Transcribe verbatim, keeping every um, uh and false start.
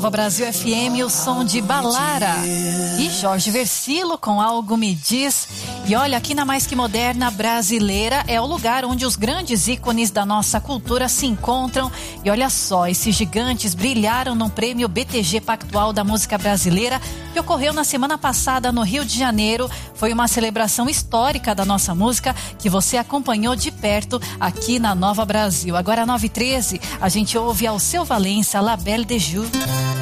Brasil F M, o som de Balara e Jorge Versilo com Algo Me Diz. E olha, aqui na Mais Que Moderna Brasileira é o lugar onde os grandes ícones da nossa cultura se encontram. E olha só, esses gigantes brilharam no prêmio B T G Pactual da Música Brasileira, que ocorreu na semana passada no Rio de Janeiro. Foi uma celebração histórica da nossa música que você acompanhou de perto aqui na Nova Brasil. Agora nove e treze, a gente ouve Alceu Valença, La Belle de Jour.